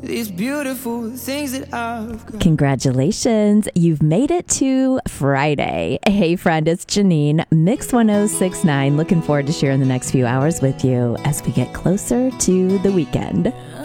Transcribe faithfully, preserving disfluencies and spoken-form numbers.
these beautiful things that I've got. Congratulations, you've made it to Friday. Hey friend, it's Janine, Mix one oh six point nine. Looking forward to sharing the next few hours with you as we get closer to the weekend.